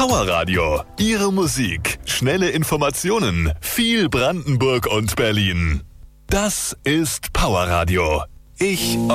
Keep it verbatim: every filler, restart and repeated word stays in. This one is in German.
Powerradio. Ihre Musik, schnelle Informationen, viel Brandenburg und Berlin. Das ist Powerradio. Ich